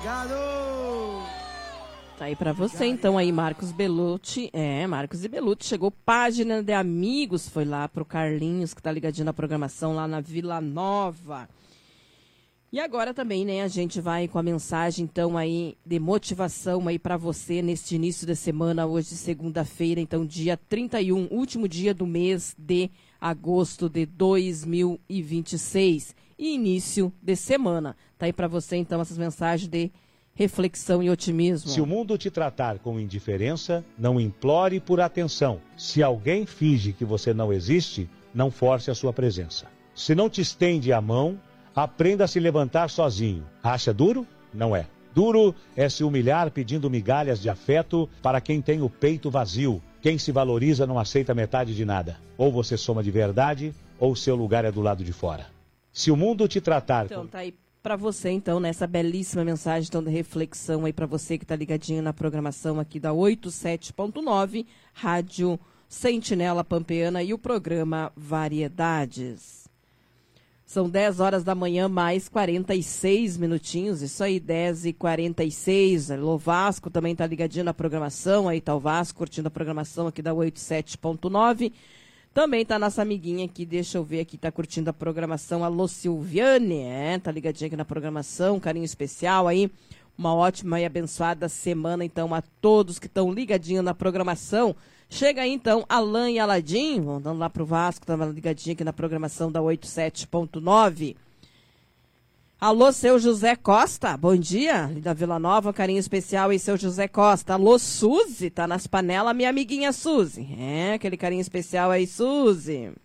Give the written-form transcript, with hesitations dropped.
Tá aí pra você, então, aí, Marcos Bellucci. Marcos e Bellucci. Chegou página de amigos, foi lá pro Carlinhos, que tá ligadinho na programação lá na Vila Nova. E agora também, né, a gente vai com a mensagem, então, aí, de motivação aí pra você neste início de semana, hoje, segunda-feira, então, dia 31, último dia do mês de agosto de 2026. E início de semana. Tá aí pra você, então, essas mensagens de reflexão e otimismo. Se o mundo te tratar com indiferença, não implore por atenção. Se alguém finge que você não existe, não force a sua presença. Se não te estende a mão, aprenda a se levantar sozinho. Acha duro? Não é. Duro é se humilhar pedindo migalhas de afeto para quem tem o peito vazio. Quem se valoriza não aceita metade de nada. Ou você soma de verdade, ou seu lugar é do lado de fora. Se o mundo te tratar... Então, tá aí para você, então, nessa belíssima mensagem, então, de reflexão aí para você que tá ligadinho na programação aqui da 87.9, Rádio Sentinela Pampeana e o programa Variedades. São 10 horas da manhã, mais 46 minutinhos, isso aí, 10h46. Alô, Vasco também tá ligadinho na programação, aí tá o Vasco curtindo a programação aqui da 87.9. Também tá nossa amiguinha aqui, deixa eu ver aqui, tá curtindo a programação, alô Silviane, tá ligadinha aqui na programação, carinho especial aí, uma ótima e abençoada semana, então, a todos que estão ligadinhos na programação. Chega aí, então, Alain e Aladim, voltando lá pro Vasco, tá ligadinho aqui na programação da 87.9. Alô, seu José Costa, bom dia, da Vila Nova, carinho especial aí, seu José Costa. Alô, Suzy, tá nas panelas, minha amiguinha Suzy. Aquele carinho especial aí, Suzy.